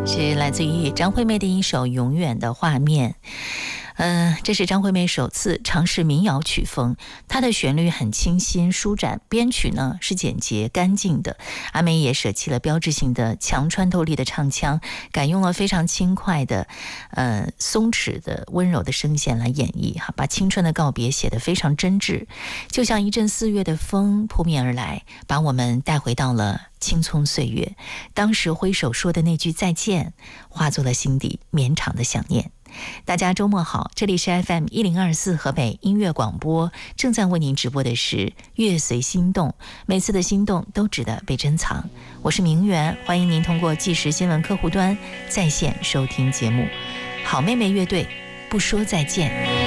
是来自于张惠妹的一首《永远的画面》。这是张惠妹首次尝试民谣曲风，她的旋律很清新舒展，编曲呢是简洁干净的。阿妹也舍弃了标志性的强穿透力的唱腔，改用了非常轻快的松弛的温柔的声线来演绎，把青春的告别写得非常真挚，就像一阵4月的风扑面而来，把我们带回到了青葱岁月。当时挥手说的那句再见，化作了心底绵长的想念。大家周末好，这里是 FM1024 河北音乐广播，正在为您直播的是乐随心动，每次的心动都值得被珍藏。我是明媛，欢迎您通过即时新闻客户端在线收听节目。好妹妹乐队，不说再见。